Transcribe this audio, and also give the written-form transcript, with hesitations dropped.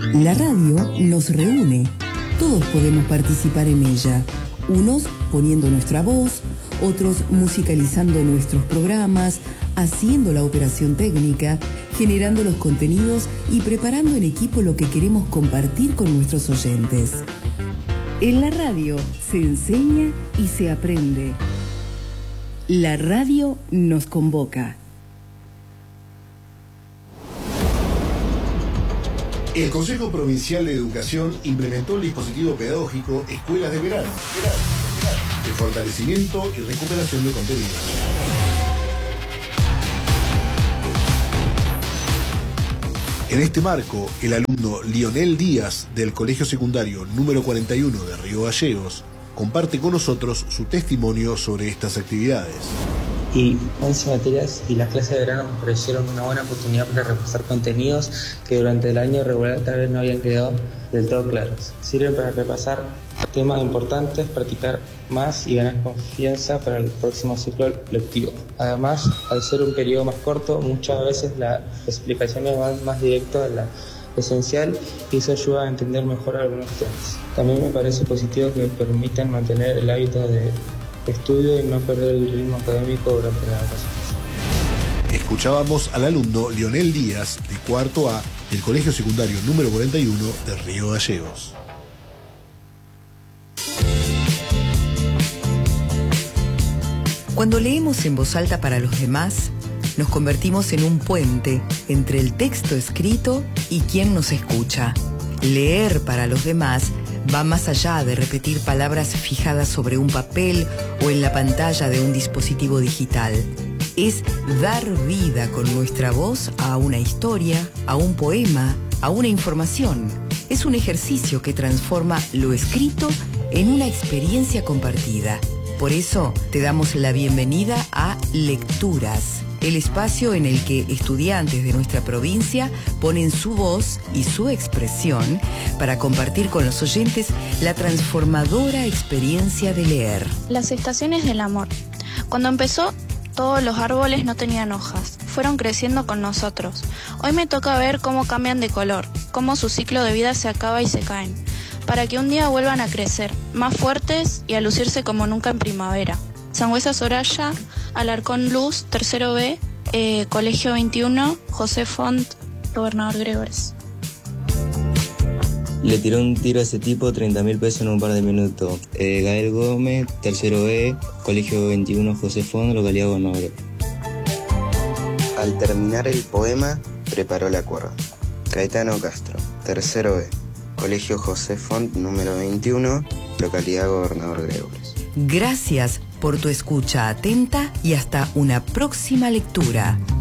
La radio nos reúne. Todos podemos participar en ella. Unos poniendo nuestra voz, otros musicalizando nuestros programas, haciendo la operación técnica, generando los contenidos y preparando en equipo lo que queremos compartir con nuestros oyentes. En la radio se enseña y se aprende. La radio nos convoca. El Consejo Provincial de Educación implementó el dispositivo pedagógico Escuelas de Verano, de fortalecimiento y recuperación de contenidos. En este marco, el alumno Lionel Díaz del Colegio Secundario número 41 de Río Gallegos comparte con nosotros su testimonio sobre estas actividades. Y 11 materias y las clases de verano me parecieron una buena oportunidad para repasar contenidos que durante el año regular tal vez no habían quedado del todo claros. Sirven para repasar temas importantes, practicar más y ganar confianza para el próximo ciclo lectivo. Además, al ser un periodo más corto, muchas veces las explicaciones van más directo a la esencial y eso ayuda a entender mejor algunos temas. También me parece positivo que permitan mantener el hábito de estudio y no perder el ritmo académico durante las vacaciones. Escuchábamos al alumno Lionel Díaz, de cuarto A, del Colegio Secundario número 41 de Río Gallegos. Cuando leemos en voz alta para los demás, nos convertimos en un puente entre el texto escrito y quien nos escucha. Leer para los demás va más allá de repetir palabras fijadas sobre un papel o en la pantalla de un dispositivo digital. Es dar vida con nuestra voz a una historia, a un poema, a una información. Es un ejercicio que transforma lo escrito en una experiencia compartida. Por eso te damos la bienvenida a Lecturas, el espacio en el que estudiantes de nuestra provincia ponen su voz y su expresión para compartir con los oyentes la transformadora experiencia de leer. Las estaciones del amor. Cuando empezó, todos los árboles no tenían hojas, fueron creciendo con nosotros. Hoy me toca ver cómo cambian de color, cómo su ciclo de vida se acaba y se caen, para que un día vuelvan a crecer, más fuertes y a lucirse como nunca en primavera. Sangüesa Soraya, Alarcón Luz, tercero B, Colegio 21, José Font, Gobernador Gregores. Le tiró un tiro a ese tipo, 30.000 pesos en un par de minutos. Gael Gómez, tercero B, Colegio 21, José Font, localidad Gobernador. Al terminar el poema, preparó la cuerda. Caetano Castro, tercero B, Colegio José Font, número 21, localidad Gobernador Gregores. Gracias por tu escucha atenta y hasta una próxima lectura.